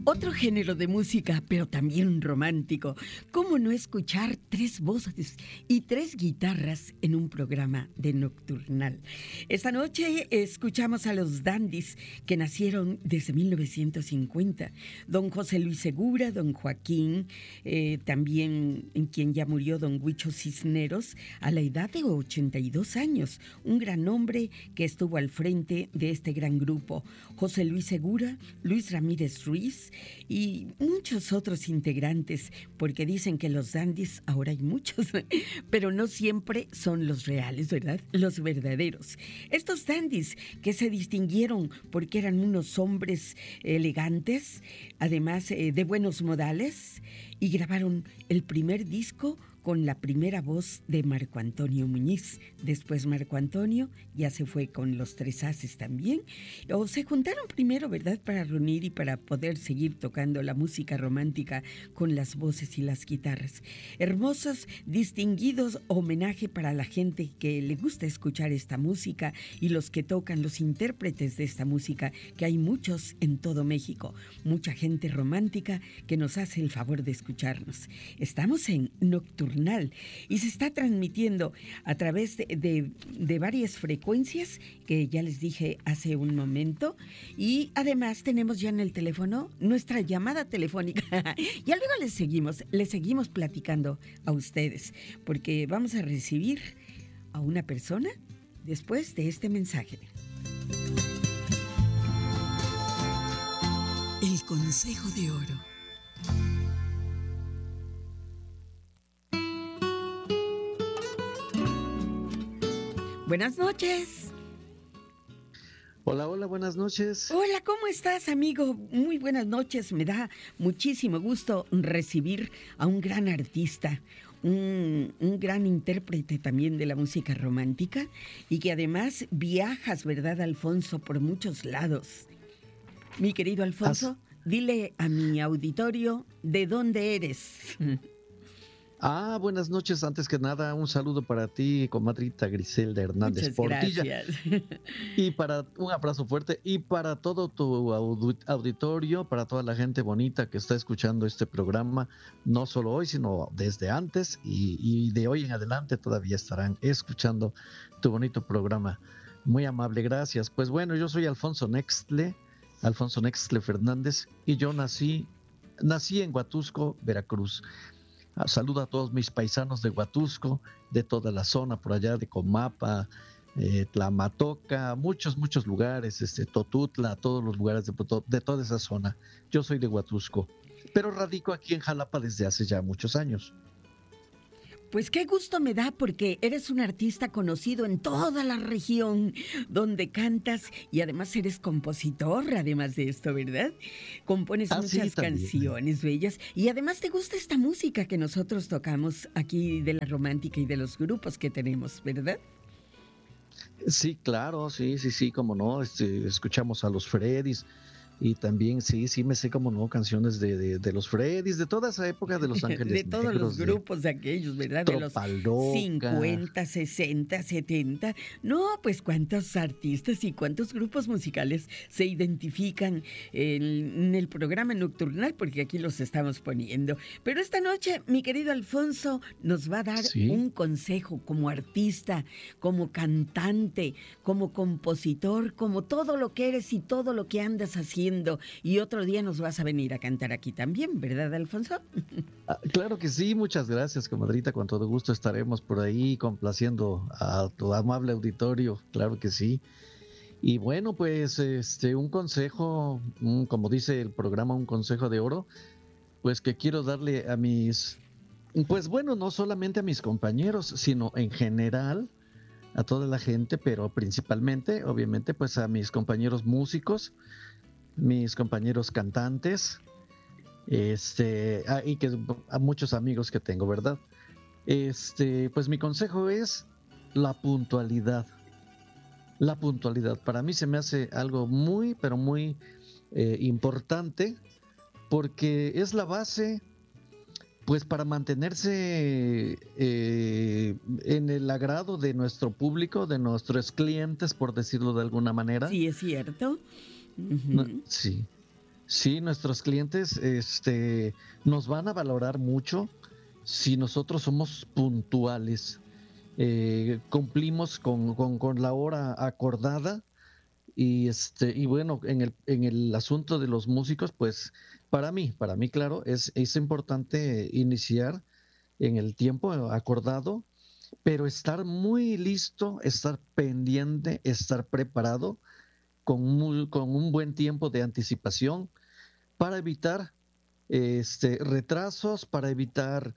Otro género de música, pero también romántico. ¿Cómo no escuchar tres voces y tres guitarras en un programa de Nocturnal? Esta noche escuchamos a los Dandies, que nacieron desde 1950. Don José Luis Segura, don Joaquín, también en quien ya murió don Huicho Cisneros, a la edad de 82 años. Un gran hombre que estuvo al frente de este gran grupo. José Luis Segura, Luis Ramírez Ruiz y muchos otros integrantes, porque dicen que los Dandies, ahora hay muchos, pero no siempre son los reales, ¿verdad? Los verdaderos. Estos Dandies que se distinguieron porque eran unos hombres elegantes, además de buenos modales, y grabaron el primer disco con la primera voz de Marco Antonio Muñiz. Después Marco Antonio ya se fue con los Tres Haces también. O se juntaron primero, ¿verdad?, para reunir y para poder seguir tocando la música romántica con las voces y las guitarras. Hermosos, distinguidos homenaje para la gente que le gusta escuchar esta música y los que tocan, los intérpretes de esta música, que hay muchos en todo México. Mucha gente romántica que nos hace el favor de escucharnos. Estamos en Nocturnal y se está transmitiendo a través de varias frecuencias que ya les dije hace un momento, y además tenemos ya en el teléfono nuestra llamada telefónica. Ya luego les seguimos platicando a ustedes, porque vamos a recibir a una persona después de este mensaje. El Consejo de Oro. Buenas noches. Hola, hola, buenas noches. Hola, ¿cómo estás, amigo? Muy buenas noches. Me da muchísimo gusto recibir a un gran artista, un gran intérprete también de la música romántica, y que además viajas, ¿verdad, Alfonso?, por muchos lados. Mi querido Alfonso, dile a mi auditorio de dónde eres. Buenas noches. Antes que nada, un saludo para ti, comadrita Griselda Hernández Muchas Portilla. Gracias. Y un abrazo fuerte, y para todo tu auditorio, para toda la gente bonita que está escuchando este programa, no solo hoy, sino desde antes, y de hoy en adelante todavía estarán escuchando tu bonito programa. Muy amable, gracias. Pues bueno, yo soy Alfonso Nextle Fernández, y yo nací en Huatusco, Veracruz. Saludo a todos mis paisanos de Huatusco, de toda la zona por allá de Comapa, Tlamatoca, muchos lugares, Totutla, todos los lugares de toda esa zona. Yo soy de Huatusco, pero radico aquí en Jalapa desde hace ya muchos años. Pues qué gusto me da, porque eres un artista conocido en toda la región donde cantas, y además eres compositor, además de esto, ¿verdad? Compones muchas canciones bellas, y además te gusta esta música que nosotros tocamos aquí de la romántica y de los grupos que tenemos, ¿verdad? Sí, claro, sí, cómo no, escuchamos a los Freddys. Y también sí me sé, como no, canciones de los Freddys, de toda esa época de Los Ángeles de todos Negros, los grupos de aquellos, ¿verdad? De los 50, 60, 70. No, pues cuántos artistas y cuántos grupos musicales se identifican en el programa Nocturnal, porque aquí los estamos poniendo. Pero esta noche, mi querido Alfonso, nos va a dar un consejo como artista, como cantante, como compositor, como todo lo que eres y todo lo que andas haciendo. Y otro día nos vas a venir a cantar aquí también, ¿verdad, Alfonso? Claro que sí, muchas gracias, comadrita, con todo gusto estaremos por ahí complaciendo a tu amable auditorio, claro que sí. Y bueno, pues un consejo, como dice el programa, un consejo de oro, pues que quiero darle a pues bueno, no solamente a mis compañeros, sino en general a toda la gente, pero principalmente, obviamente, pues a mis compañeros músicos, mis compañeros cantantes, y que a muchos amigos que tengo, ¿verdad? Pues mi consejo es la puntualidad. La puntualidad para mí se me hace algo muy, pero muy importante, porque es la base, pues, para mantenerse en el agrado de nuestro público, de nuestros clientes, por decirlo de alguna manera. Sí, es cierto. No, sí. Sí, nuestros clientes nos van a valorar mucho si nosotros somos puntuales, cumplimos con la hora acordada y bueno, en el asunto de los músicos, pues para mí, claro, es importante iniciar en el tiempo acordado, pero estar muy listo, estar pendiente, estar preparado con un buen tiempo de anticipación para evitar retrasos, para evitar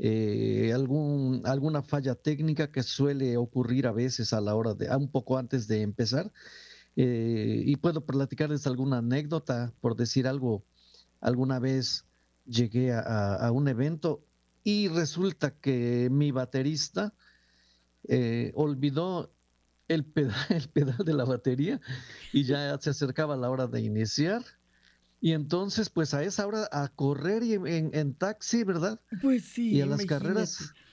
alguna falla técnica que suele ocurrir a veces a la hora un poco antes de empezar. Y puedo platicarles alguna anécdota, por decir algo. Alguna vez llegué a un evento y resulta que mi baterista olvidó el pedal de la batería y ya se acercaba la hora de iniciar. Y entonces, pues a esa hora a correr y en taxi, ¿verdad? Pues Y sí, a las imagínate. carreras,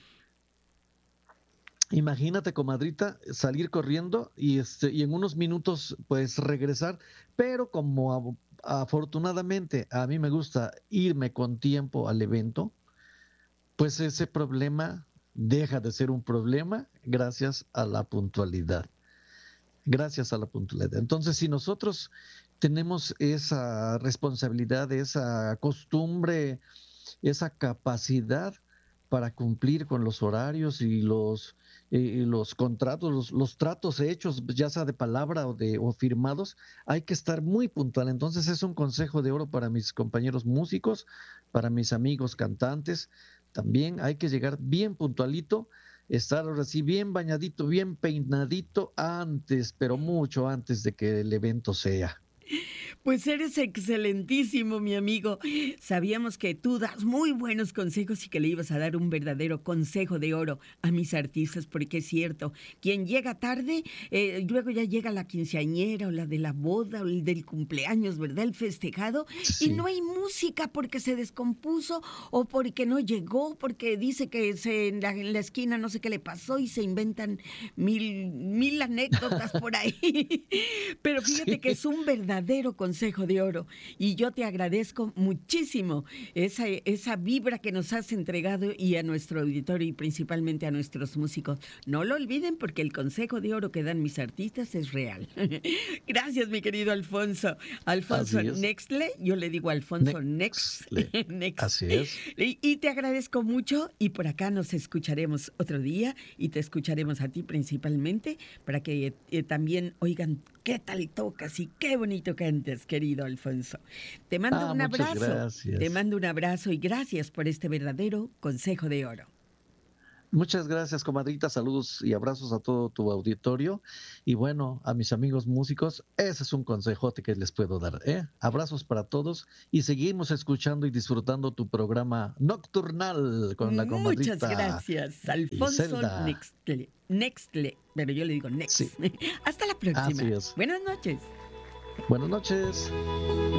imagínate, comadrita, salir corriendo y en unos minutos, pues regresar. Pero como afortunadamente a mí me gusta irme con tiempo al evento, pues ese problema deja de ser un problema gracias a la puntualidad. Gracias a la puntualidad. Entonces, si nosotros tenemos esa responsabilidad, esa costumbre, esa capacidad para cumplir con los horarios y los contratos, los tratos hechos, ya sea de palabra o firmados, hay que estar muy puntual. Entonces es un consejo de oro para mis compañeros músicos, para mis amigos cantantes. También hay que llegar bien puntualito, estar ahora sí bien bañadito, bien peinadito antes, pero mucho antes de que el evento sea. Pues eres excelentísimo, mi amigo. Sabíamos que tú das muy buenos consejos y que le ibas a dar un verdadero consejo de oro a mis artistas, porque es cierto, quien llega tarde, luego ya llega la quinceañera o la de la boda o el del cumpleaños, ¿verdad? El festejado, y no Sí, hay música porque se descompuso o porque no llegó, porque dice que en la esquina no sé qué le pasó y se inventan mil anécdotas por ahí. Pero fíjate que sí. es un verdadero consejo de oro y yo te agradezco muchísimo esa vibra que nos has entregado y a nuestro auditorio y principalmente a nuestros músicos. No lo olviden porque el consejo de oro que dan mis artistas es real. Gracias, mi querido Alfonso. Alfonso Así es. Nextle, yo le digo Alfonso Next. Nexle. Next. Así es. Y te agradezco mucho y por acá nos escucharemos otro día y te escucharemos a ti principalmente para que también oigan qué tal tocas y qué bonito cantas, querido Alfonso. Te mando un Muchas abrazo, te gracias. mando un abrazo y gracias por este verdadero consejo de oro. Muchas gracias, comadrita. Saludos y abrazos a todo tu auditorio. Y bueno, a mis amigos músicos, ese es un consejote que les puedo dar, ¿eh? Abrazos para todos y seguimos escuchando y disfrutando tu programa nocturnal con la Muchas comadrita gracias, Alfonso Iselda. Nextle. Nextle, pero yo le digo Sí, Next. Hasta la así próxima. es. Buenas noches. Buenas noches.